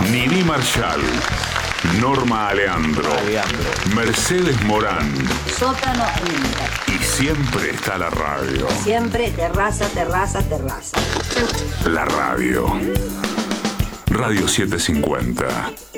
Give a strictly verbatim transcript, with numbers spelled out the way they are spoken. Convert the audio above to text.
Nini Marshall, Norma Aleandro, Aleandro. Mercedes Morán. Sótano Inter. Y siempre está la radio. Siempre terraza, terraza, terraza. La radio. Radio setecientos cincuenta.